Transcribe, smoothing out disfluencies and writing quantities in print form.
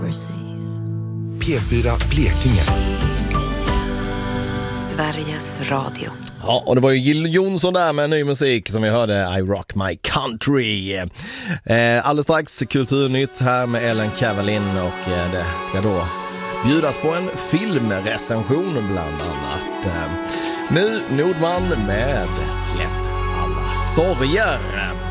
overseas. P4 Blekinge. Sveriges Radio. Ja, och det var ju Jill Johnson där med ny musik som vi hörde, I Rock My Country. Alldeles strax Kulturnytt här med Ellen Kavalin, och det ska då bjudas på en filmrecension bland annat. Nu Nordman med Släpp alla sorger.